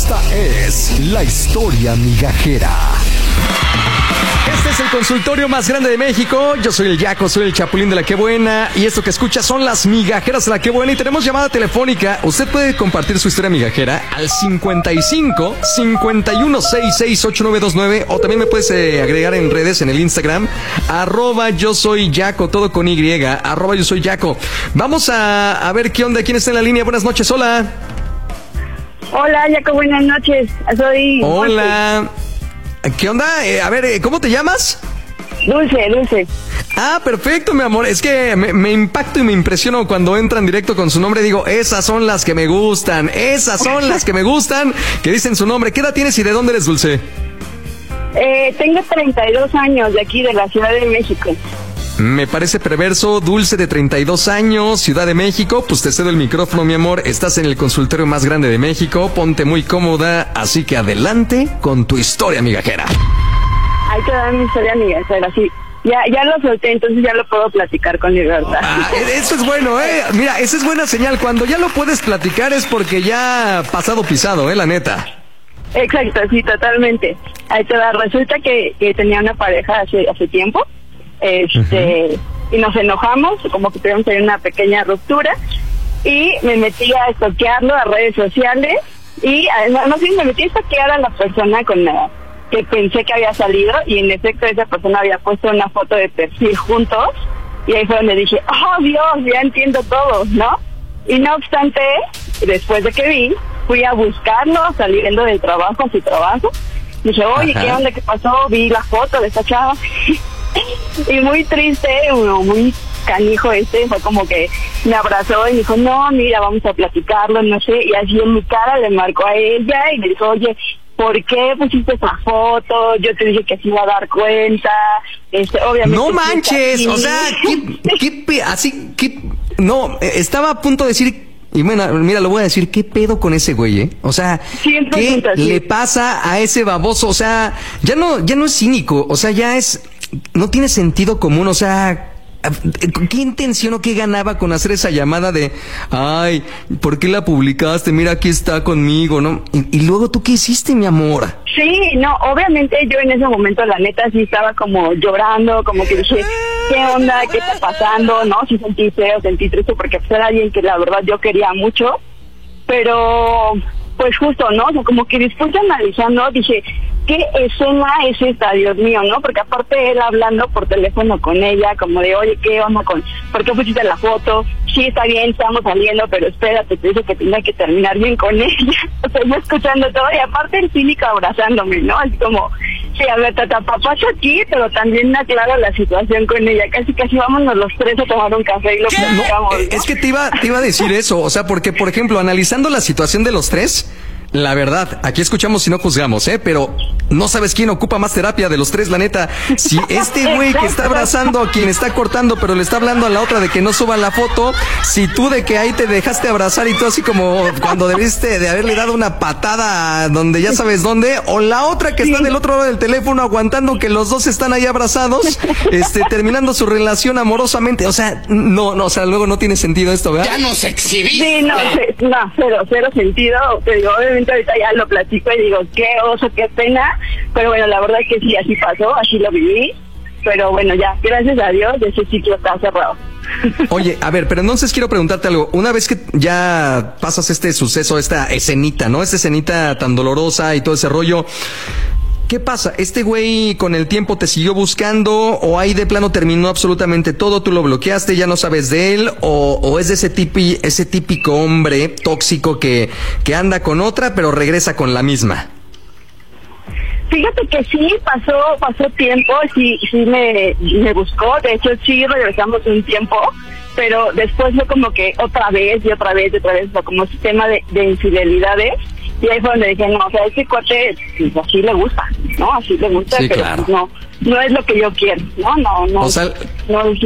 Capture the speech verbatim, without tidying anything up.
Esta es la historia migajera. Este es el consultorio más grande de México. Yo soy el Yaco, soy el Chapulín de la Qué Buena. Y esto que escucha son las migajeras de la Qué Buena. Y tenemos llamada telefónica. Usted puede compartir su historia migajera al cincuenta y cinco, cincuenta y uno, sesenta y seis, ochenta y nueve veintinueve. O también me puedes eh, agregar en redes, en el Instagram. Arroba yo soy Yaco, todo con Y. Arroba yo soy Yaco. Vamos a, a ver qué onda. ¿Quién está en la línea? Buenas noches, hola. Hola, Yaco, buenas noches. Soy... Hola. ¿Qué onda? Eh, a ver, eh, ¿cómo te llamas? Dulce, Dulce. Ah, perfecto, mi amor. Es que me, me impacto y me impresiono cuando entran directo con su nombre. Digo, esas son las que me gustan. Esas son las que me gustan, que dicen su nombre. ¿Qué edad tienes y de dónde eres, Dulce? Eh, tengo treinta y dos años, de aquí, de la Ciudad de México. Me parece perverso. Dulce, de treinta y dos años, Ciudad de México. Pues te cedo el micrófono, mi amor. Estás en el consultorio más grande de México. Ponte muy cómoda, así que adelante con tu historia migajera. Ahí te da mi historia migajera, sí. Ya, ya lo solté, entonces ya lo puedo platicar con libertad. Ah, eso es bueno, ¿eh? Mira, esa es buena señal. Cuando ya lo puedes platicar es porque ya pasado pisado, ¿eh? La neta. Exacto, sí, totalmente. Ahí te da. Resulta que, que tenía una pareja hace, hace tiempo. Este, uh-huh. Y nos enojamos, como que tuvimos ahí una pequeña ruptura, y me metí a estoquearlo a redes sociales, y no, no sé, me metí a estoquear a la persona con la que pensé que había salido, y en efecto esa persona había puesto una foto de perfil juntos, y ahí fue donde dije, oh Dios, ya entiendo todo, ¿no? Y no obstante, después de que vi, fui a buscarlo saliendo del trabajo a su trabajo, dije, oye, ajá, ¿qué onda? ¿Qué pasó? Vi la foto de esta chava. Y muy triste, muy canijo este, fue como que me abrazó y me dijo, no, mira, vamos a platicarlo, no sé, y así en mi cara le marcó a ella y le dijo, oye, ¿por qué pusiste esa foto? Yo te dije que se iba a dar cuenta, este, obviamente... No manches, o sea, ¿qué, qué, así, qué, no, estaba a punto de decir... Y bueno, mira, lo voy a decir, ¿qué pedo con ese güey, eh? O sea, ¿qué le pasa a ese baboso? O sea, ya no, ya no es cínico, o sea, ya es... No tiene sentido común, o sea... ¿Qué intención o qué ganaba con hacer esa llamada de ay, ¿por qué la publicaste? Mira, aquí está conmigo, ¿no? Y, y luego, ¿tú qué hiciste, mi amor? Sí, no, obviamente yo en ese momento, la neta, sí estaba como llorando, como que dije, ¿qué onda? ¿Qué está pasando? ¿No? Sí sentí feo, sentí triste, porque pues era alguien que la verdad yo quería mucho, pero... Pues justo, ¿no? O sea, como que después de analizando, dije, ¿qué escena es esta, Dios mío, no? Porque aparte él hablando por teléfono con ella, como de, oye, ¿qué vamos con? ¿Por qué pusiste la foto? Sí, está bien, estamos saliendo, pero espérate, te dije que tenía que terminar bien con ella. O sea, yo escuchando todo, y aparte el cínico abrazándome, ¿no? Así como, sí, a ver, tata, papá está aquí, pero también me aclaro la situación con ella. Casi, casi vámonos los tres a tomar un café y lo platicamos, no, ¿no? Es que te iba, te iba a decir eso, o sea, porque, por ejemplo, analizando la situación de los tres... La verdad, aquí escuchamos y no juzgamos, ¿eh? Pero no sabes quién ocupa más terapia de los tres, la neta. Si este güey que está abrazando a quien está cortando, pero le está hablando a la otra de que no suba la foto, si tú de que ahí te dejaste abrazar y tú así como cuando debiste de haberle dado una patada donde ya sabes dónde, o la otra que está del otro lado del teléfono aguantando que los dos están ahí abrazados, este, terminando su relación amorosamente. O sea, no, no, o sea, luego no tiene sentido esto, ¿verdad? Ya nos exhibiste. Sí, no, no, cero, cero sentido, te digo, obviamente ahorita ya lo platico y digo, qué oso, qué pena, pero bueno, la verdad es que sí, así pasó, así lo viví, pero bueno, ya, gracias a Dios, ese ciclo está cerrado. Oye, a ver, pero entonces quiero preguntarte algo, una vez que ya pasas este suceso, esta escenita, ¿no? Esta escenita tan dolorosa y todo ese rollo, ¿qué pasa? ¿Este güey con el tiempo te siguió buscando o ahí de plano terminó absolutamente todo? ¿Tú lo bloqueaste, ya no sabes de él? ¿O, o es de ese, tipi, ese típico hombre tóxico que, que anda con otra pero regresa con la misma? Fíjate que sí, pasó pasó tiempo, sí sí me, me buscó, de hecho sí regresamos un tiempo, pero después fue como que otra vez y otra vez y otra vez, fue como sistema de, de infidelidades. Y ahí fue donde dije, no, o sea, este cuate, pues así le gusta, ¿no? Así le gusta, sí, pero claro. pues, no, no es lo que yo quiero, ¿no? No, no, o sea, no es